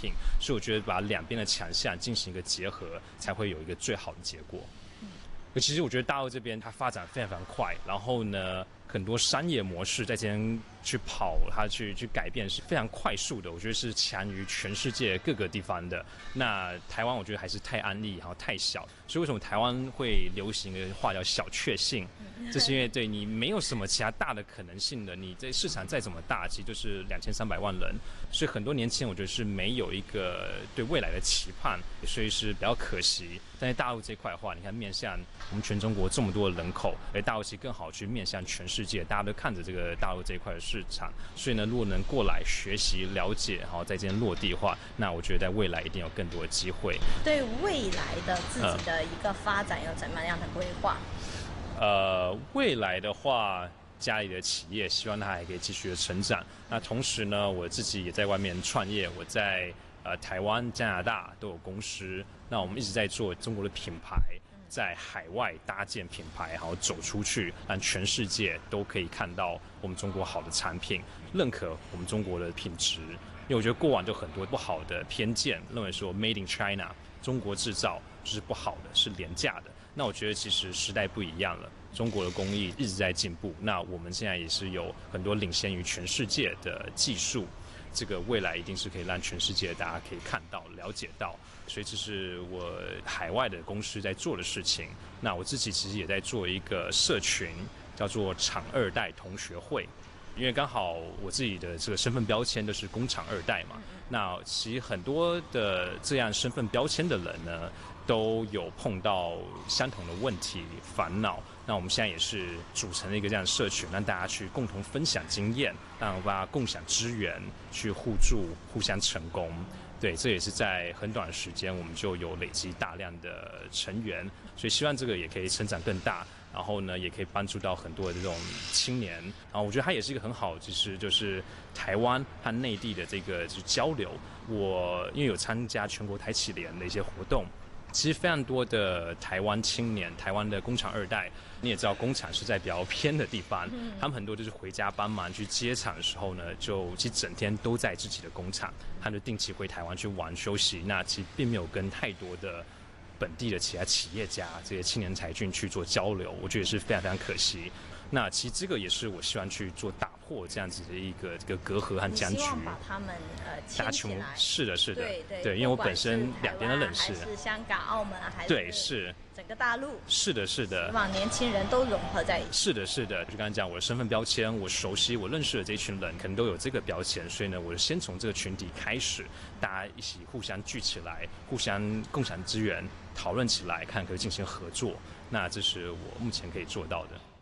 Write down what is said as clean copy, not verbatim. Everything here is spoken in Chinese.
品，所以我觉得把两边的强项进行一个结合，才会有一个最好的结果。其实我觉得大陆这边它发展非常非常快，然后呢，很多商业模式在这边去跑，它去改变是非常快速的，我觉得是强于全世界各个地方的。那台湾我觉得还是太安逸，然后太小，所以为什么台湾会流行的话叫小确幸？这是因为对你没有什么其他大的可能性的，你这市场再怎么大，其实就是2300万人，所以很多年轻人我觉得是没有一个对未来的期盼，所以是比较可惜。但是大陆这块的话，你看面向我们全中国这么多的人口，而大陆其实更好去面向全世界，大家都看着这个大陆这一块的市场，所以呢，如果能过来学习、了解，然后在这边落地的话，那我觉得在未来一定有更多的机会。 对未来的自己的一个发展有怎么样的规划？ 未来的话，家里的企业希望它还可以继续的成长。那同时呢，我自己也在外面创业，我在台湾、加拿大都有公司。那我们一直在做中国的品牌，在海外搭建品牌，然后走出去，让全世界都可以看到我们中国好的产品，认可我们中国的品质。因为我觉得过往就很多不好的偏见，认为说 Made in China 中国制造就是不好的，是廉价的。那我觉得其实时代不一样了，中国的工艺一直在进步，那我们现在也是有很多领先于全世界的技术，这个未来一定是可以让全世界大家可以看到、了解到，所以这是我海外的公司在做的事情。那我自己其实也在做一个社群，叫做厂二代同学会。因为刚好我自己的这个身份标签都是工厂二代嘛，那其实很多的这样身份标签的人呢，都有碰到相同的问题烦恼。那我们现在也是组成了一个这样的社群，让大家去共同分享经验，让大家共享资源，去互助、互相成功。对，这也是在很短的时间，我们就有累积大量的成员，所以希望这个也可以成长更大。然后呢，也可以帮助到很多的这种青年。然后我觉得它也是一个很好，就是台湾和内地的这个就是交流。我因为有参加全国台企联的一些活动。其实非常多的台湾青年，台湾的工厂二代，你也知道工厂是在比较偏的地方，他们很多就是回家帮忙去接厂的时候呢，就其实整天都在自己的工厂，他就定期回台湾去玩休息，那其实并没有跟太多的本地的其他企业家这些青年才俊去做交流，我觉得是非常非常可惜。那其实这个也是我希望去做打破这样子的一个隔阂和僵局。 你希望把他们牵起来？ 是的，是的， 对， 因为我本身两边都认识， 还是香港、澳门，还是对是整个大陆？ 是的，是的， 希望年轻人都融合在一起。 是的，是的，就刚才讲我的身份标签，我熟悉、我认识的这一群人，可能都有这个标签，所以呢，我就先从这个群体开始，大家一起互相聚起来，互相共享资源，讨论起来，看可以进行合作。那这是我目前可以做到的。